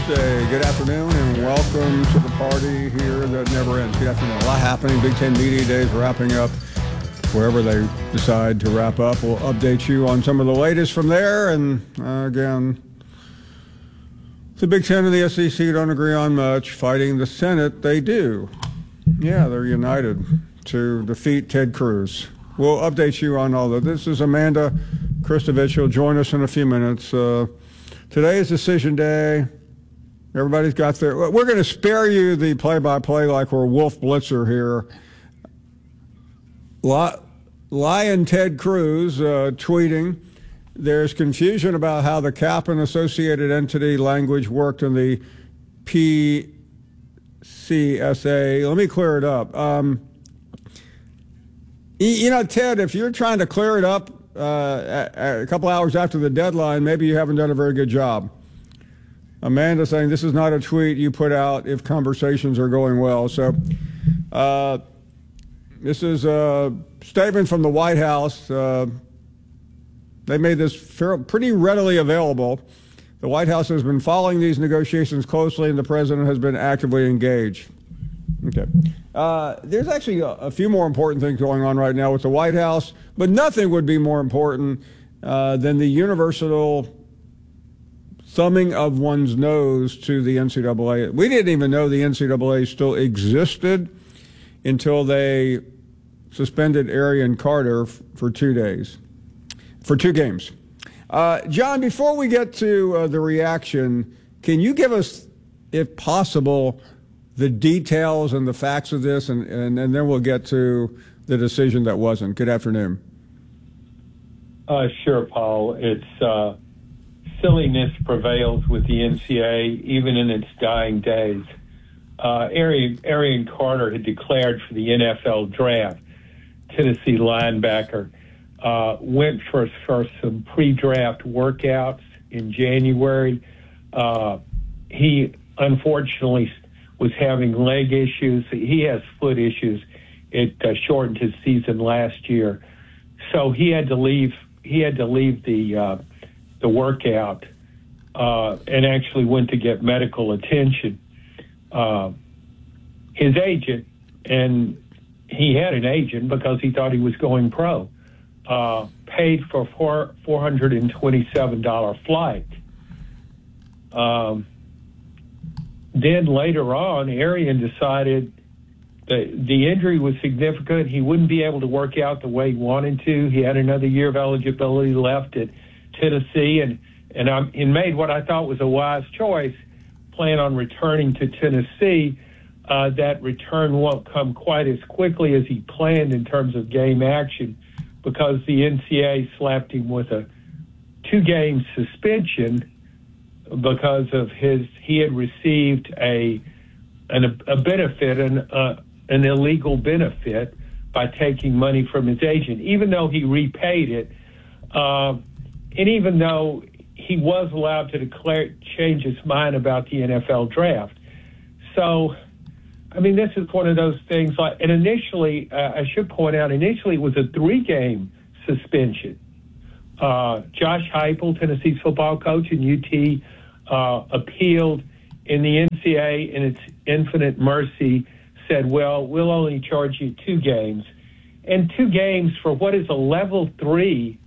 Thursday. Good afternoon and welcome to the party here that never ends. Good afternoon. A lot happening. Big Ten Media Days wrapping up wherever they decide to wrap up. We'll update you on some of the latest from there. And again, the Big Ten and the SEC don't agree on much. Fighting the Senate, they do. Yeah, they're united to defeat Ted Cruz. We'll update you on all of this. This is Amanda Kristovich. She'll join us in a few minutes. Today is decision day. Everybody's got their... We're going to spare you the play-by-play like we're Wolf Blitzer here. Lion Ted Cruz tweeting, there's confusion about how the cap and associated entity language worked in the PCSA. Let me clear it up. You know, Ted, if you're trying to clear it up a couple hours after the deadline, maybe you haven't done a very good job. Amanda saying this is not a tweet you put out if conversations are going well. So this is a statement from the White House. They made this pretty readily available. The White House has been following these negotiations closely, and the president has been actively engaged. Okay. There's actually a few more important things going on right now with the White House, but nothing would be more important than the universal thumbing of one's nose to the NCAA. We didn't even know the NCAA still existed until they suspended Arian Carter for 2 days, for 2 games. John, before we get to the reaction, can you give us, if possible, the details and the facts of this, and then we'll get to the decision that wasn't. Good afternoon. Sure, Paul. It's silliness prevails with the NCAA, even in its dying days. Arian Carter had declared for the NFL draft. Tennessee linebacker went for some pre-draft workouts in January. He unfortunately was having leg issues. He has foot issues. It shortened his season last year, so he had to leave. He had to leave the workout and actually went to get medical attention. His agent, and he had an agent because he thought he was going pro, paid for $427 flight. Then later on, Arian decided that the injury was significant. He wouldn't be able to work out the way he wanted to. He had another year of eligibility left at Tennessee, and made what I thought was a wise choice, plan on returning to Tennessee. That return won't come quite as quickly as he planned in terms of game action because the NCAA slapped him with a 2-game suspension because of he had received a benefit, an illegal benefit by taking money from his agent, even though he repaid it, and even though he was allowed to change his mind about the NFL draft. So, I mean, this is one of those things. And initially, I should point out, initially it was a 3-game suspension. Josh Heupel, Tennessee's football coach, and UT appealed, and the NCAA, in its infinite mercy, said, well, we'll only charge you 2 games. And 2 games for what is a level 3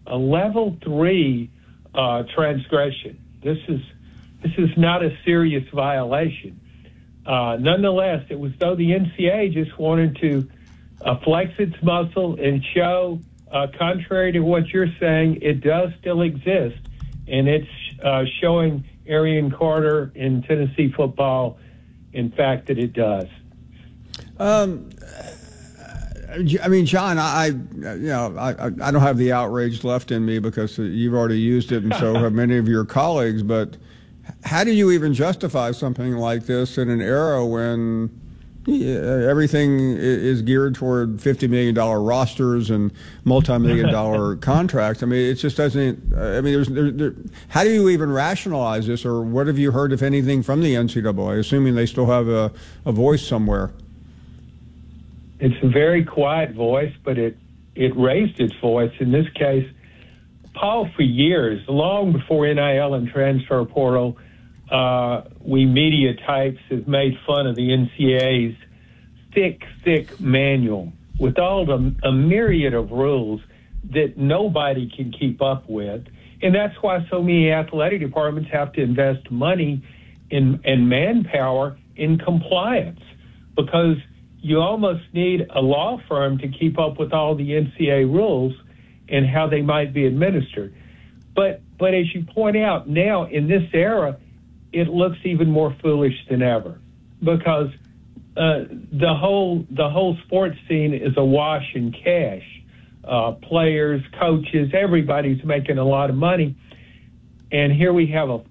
transgression. This is not a serious violation. Nonetheless, it was though the NCAA just wanted to flex its muscle and show, contrary to what you're saying, it does still exist, and it's showing Arian Carter in Tennessee football, in fact, that it does. I mean, John, I don't have the outrage left in me because you've already used it, and so have many of your colleagues. But how do you even justify something like this in an era when everything is geared toward $50 million rosters and multi-million-dollar contracts? I mean, it just doesn't. I mean, how do you even rationalize this, or what have you heard, if anything, from the NCAA, assuming they still have a voice somewhere? It's a very quiet voice, but it raised its voice. In this case, Paul, for years, long before NIL and transfer portal, we media types have made fun of the NCAA's thick manual with a myriad of rules that nobody can keep up with. And that's why so many athletic departments have to invest money and manpower in compliance, because you almost need a law firm to keep up with all the NCAA rules and how they might be administered. But as you point out, now in this era, it looks even more foolish than ever, because the whole sports scene is awash in cash. Players, coaches, everybody's making a lot of money. And here we have a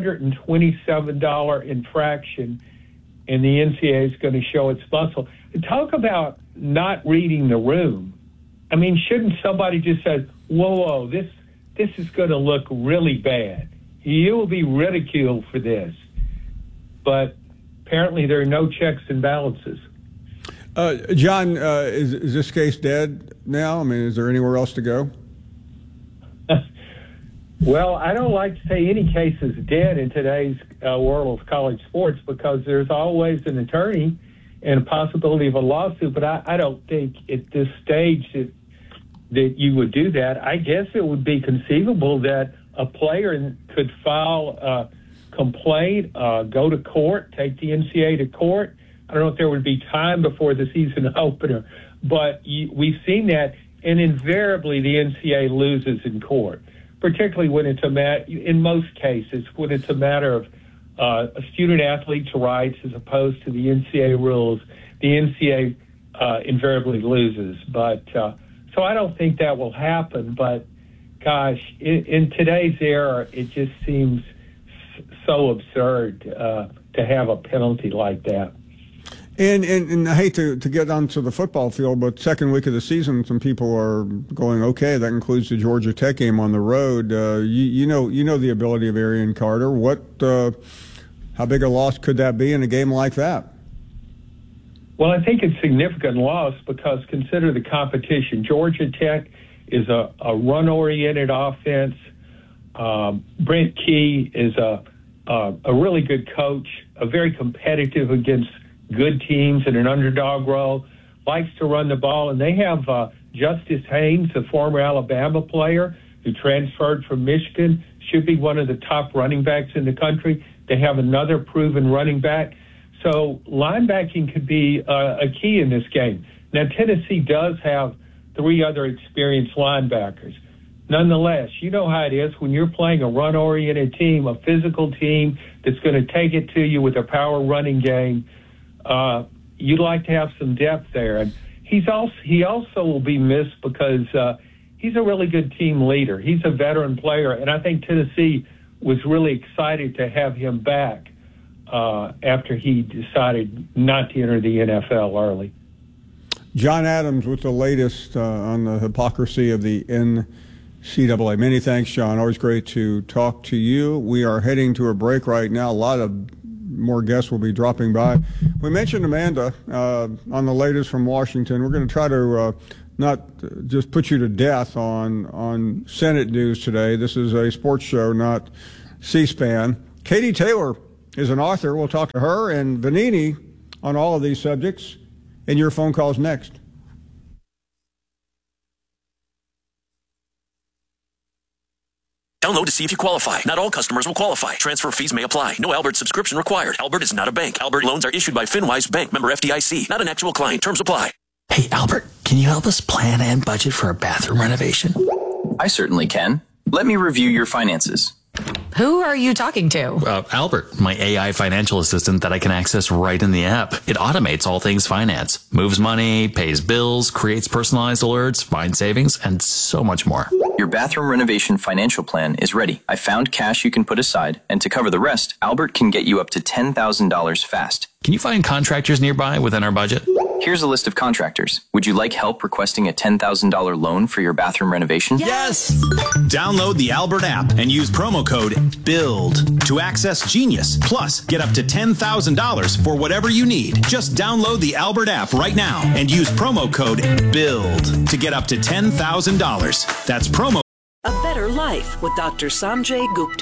$427 infraction, and the NCAA is going to show its muscle. Talk about not reading the room. I mean, shouldn't somebody just say, whoa, this is going to look really bad. You will be ridiculed for this. But apparently there are no checks and balances. John, is this case dead now? I mean, is there anywhere else to go? Well, I don't like to say any case is dead in today's world of college sports, because there's always an attorney and a possibility of a lawsuit. But I don't think at this stage that you would do that. I guess it would be conceivable that a player could file a complaint, go to court, take the NCAA to court. I don't know if there would be time before the season opener, but we've seen that, and invariably the NCAA loses in court, particularly when it's in most cases, when it's a matter of a student athlete's rights as opposed to the NCAA rules. The NCAA invariably loses. But so I don't think that will happen. But gosh, in today's era, it just seems so absurd to have a penalty like that. And I hate to get onto the football field, but second week of the season, some people are going, okay, that includes the Georgia Tech game on the road. You know the ability of Arian Carter. How big a loss could that be in a game like that? Well, I think it's significant loss, because consider the competition. Georgia Tech is a run-oriented offense. Brent Key is a really good coach, very competitive against good teams in an underdog role, likes to run the ball. And they have Justice Haynes, a former Alabama player who transferred from Michigan, should be one of the top running backs in the country. They have another proven running back. So linebacking could be a key in this game. Now, Tennessee does have 3 other experienced linebackers. Nonetheless, you know how it is when you're playing a run-oriented team, a physical team that's going to take it to you with a power running game. You'd like to have some depth there. And he also will be missed because he's a really good team leader. He's a veteran player, and I think Tennessee was really excited to have him back after he decided not to enter the NFL early. John Adams with the latest on the hypocrisy of the NCAA. Many thanks, John. Always great to talk to you. We are heading to a break right now. A lot of more guests will be dropping by. We mentioned Amanda on the latest from Washington. We're going to try to not just put you to death on Senate news today. This is a sports show, not C-SPAN. Katie Taylor is an author. We'll talk to her and Vanini on all of these subjects. And your phone calls next. Download to see if you qualify. Not all customers will qualify. Transfer fees may apply. No Albert subscription required. Albert is not a bank. Albert loans are issued by FinWise Bank, member FDIC. Not an actual client. Terms apply. Hey, Albert, can you help us plan and budget for a bathroom renovation? I certainly can. Let me review your finances. Who are you talking to? Albert, my AI financial assistant that I can access right in the app. It automates all things finance, moves money, pays bills, creates personalized alerts, finds savings, and so much more. Your bathroom renovation financial plan is ready. I found cash you can put aside, and to cover the rest, Albert can get you up to $10,000 fast. Can you find contractors nearby within our budget? Here's a list of contractors. Would you like help requesting a $10,000 loan for your bathroom renovation? Yes! Download the Albert app and use promo code BUILD to access Genius. Plus, get up to $10,000 for whatever you need. Just download the Albert app right now and use promo code BUILD to get up to $10,000. That's promo. A Better Life with Dr. Sanjay Gupta.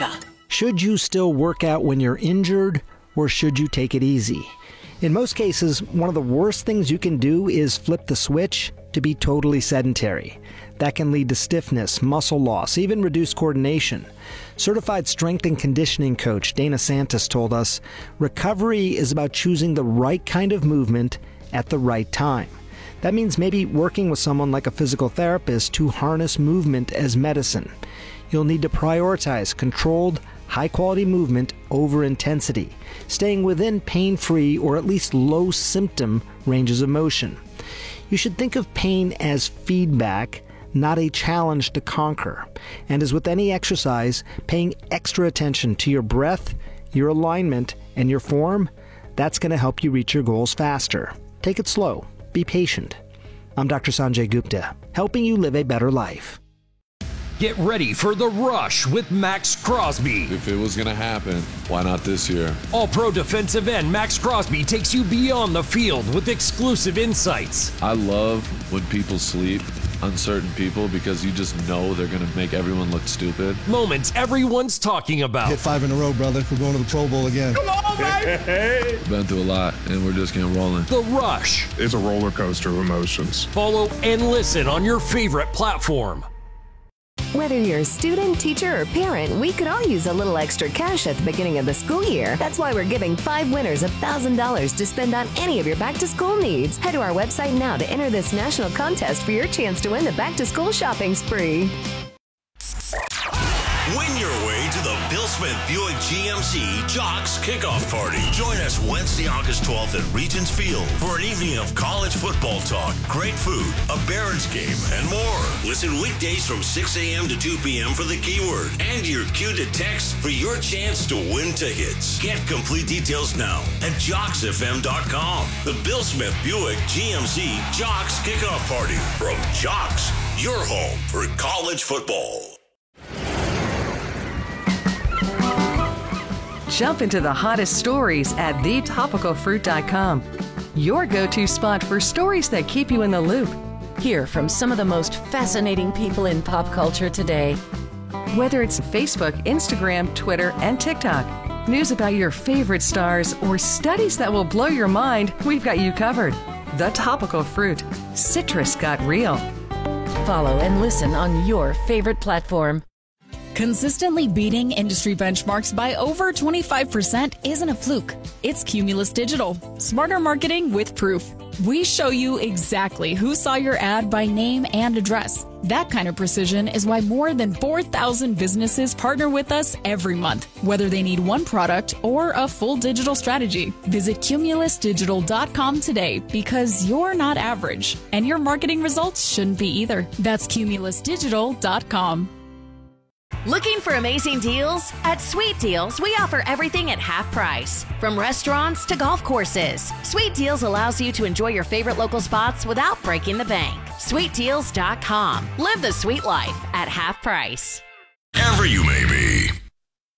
Should you still work out when you're injured, or should you take it easy? In most cases, one of the worst things you can do is flip the switch to be totally sedentary. That can lead to stiffness, muscle loss, even reduced coordination. Certified strength and conditioning coach Dana Santos told us, recovery is about choosing the right kind of movement at the right time. That means maybe working with someone like a physical therapist to harness movement as medicine. You'll need to prioritize controlled, high-quality movement over intensity, staying within pain-free or at least low-symptom ranges of motion. You should think of pain as feedback, not a challenge to conquer. And as with any exercise, paying extra attention to your breath, your alignment, and your form, that's going to help you reach your goals faster. Take it slow. Be patient. I'm Dr. Sanjay Gupta, helping you live a better life. Get ready for The Rush with Max Crosby. If it was going to happen, why not this year? All-pro defensive end Max Crosby takes you beyond the field with exclusive insights. I love when people sleep on certain people because you just know they're going to make everyone look stupid. Moments everyone's talking about. Hit 5 in a row, brother. We're going to the Pro Bowl again. Come on, baby! Been through a lot, and we're just getting rolling. The Rush. It's a roller coaster of emotions. Follow and listen on your favorite platform. Whether you're a student, teacher, or parent, we could all use a little extra cash at the beginning of the school year. That's why we're giving 5 winners $1,000 to spend on any of your back-to-school needs. Head to our website now to enter this national contest for your chance to win the back-to-school shopping spree. Win your way to the Bill Smith Buick GMC Jocks Kickoff Party. Join us Wednesday, August 12th at Regents Field for an evening of college football talk, great food, a Barons game, and more. Listen weekdays from 6 a.m. to 2 p.m. for the keyword and your cue to text for your chance to win tickets. Get complete details now at JocksFM.com. The Bill Smith Buick GMC Jocks Kickoff Party from Jocks, your home for college football. Jump into the hottest stories at thetopicalfruit.com. Your go-to spot for stories that keep you in the loop. Hear from some of the most fascinating people in pop culture today. Whether it's Facebook, Instagram, Twitter, and TikTok, news about your favorite stars, or studies that will blow your mind, we've got you covered. The Topical Fruit. Citrus got real. Follow and listen on your favorite platform. Consistently beating industry benchmarks by over 25% isn't a fluke. It's Cumulus Digital. Smarter marketing with proof. We show you exactly who saw your ad by name and address. That kind of precision is why more than 4,000 businesses partner with us every month, whether they need one product or a full digital strategy. Visit cumulusdigital.com today because you're not average, and your marketing results shouldn't be either. That's cumulusdigital.com. Looking for amazing deals? At Sweet Deals, we offer everything at half price. From restaurants to golf courses, Sweet Deals allows you to enjoy your favorite local spots without breaking the bank. SweetDeals.com. Live the sweet life at half price. Whatever you make,